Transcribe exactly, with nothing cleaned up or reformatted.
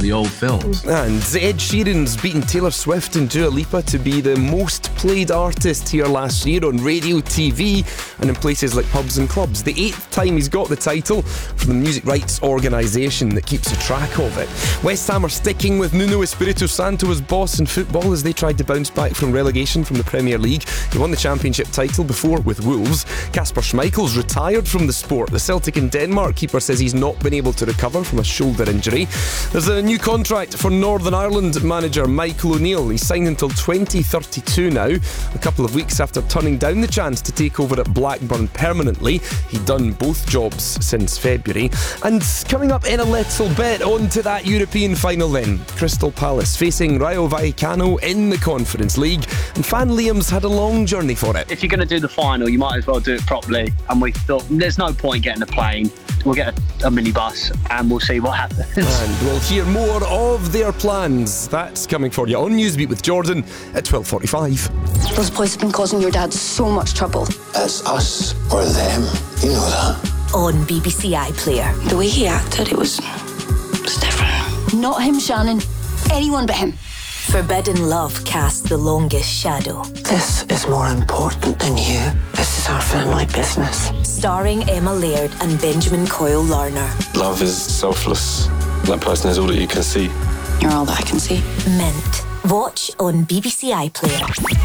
the old films. And Ed Sheeran's beaten Taylor Swift and Dua Lipa to be the most played artist here last year on radio, T V and in places like pubs and clubs. The eighth time he's got the title from the music rights organisation that keeps a track of it. West Ham are sticking with Nuno Espirito Santo as boss in football as they tried to bounce back from relegation from the Premier League. He won the Championship title before with Wolves. Kasper Schmeichel's retired from the sport. The Celtic and Denmark keeper says he's not been able to recover from a shoulder injury. There's a new contract for Northern Ireland manager Michael O'Neill. He's signed until twenty thirty-two now, a couple of weeks after turning down the chance to take over at Blackburn permanently. He'd done both jobs since February. And coming up in a little bit, on to that European final then. Crystal Palace facing Rayo Vallecano in the Conference League, and Fan Liam's had a long journey for it. If you're going to do the final, you might as well do it properly. And we thought, there's no point getting a plane. We'll get a, a minibus and we'll see what happens. And we'll hear more of their plans. That's coming for you on Newsbeat with Jordan at twelve forty-five. Those boys have been causing your dad so much trouble. It's us or them. You know that. On B B C iPlayer. The way he acted, it was, it was different. Not him, Shannon. Anyone but him. Forbidden Love casts the longest shadow. This is more important than you. This is our family business. Starring Emma Laird and Benjamin Coyle Larner. Love is selfless. That person is all that you can see. You're all that I can see. Mint. Watch on B B C iPlayer.